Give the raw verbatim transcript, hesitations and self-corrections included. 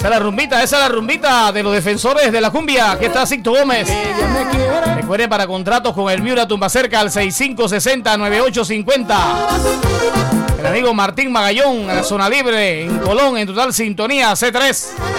Esa es la rumbita, esa es la rumbita de los defensores de la cumbia. Aquí está Sixto Gómez. Recuerde, para contratos con el Miura Tumbacerca al seis cinco seis cero, nueve ocho cinco cero. El amigo Martín Magallón, a la zona libre en Colón, en total sintonía C tres.